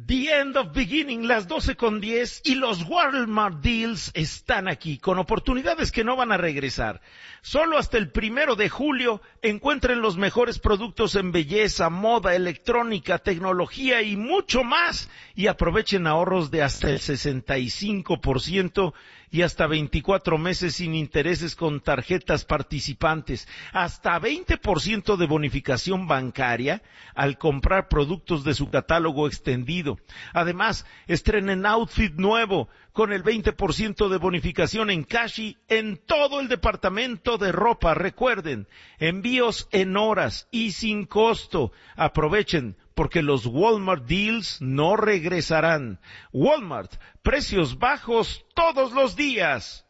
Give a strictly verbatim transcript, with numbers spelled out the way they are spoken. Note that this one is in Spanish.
The End of Beginning, las doce con diez, y los Walmart Deals están aquí, con oportunidades que no van a regresar. Solo hasta el primero de julio encuentren los mejores productos en belleza, moda, electrónica, tecnología y mucho más. Y aprovechen ahorros de hasta el sesenta y cinco por ciento y hasta veinticuatro meses sin intereses con tarjetas participantes. Hasta veinte por ciento de bonificación bancaria al comprar productos de su catálogo extendido. Además, estrenen outfit nuevo con el veinte por ciento de bonificación en Cashi en todo el departamento de ropa. Recuerden, envíos en horas y sin costo. Aprovechen, porque los Walmart Deals no regresarán. Walmart, precios bajos todos los días.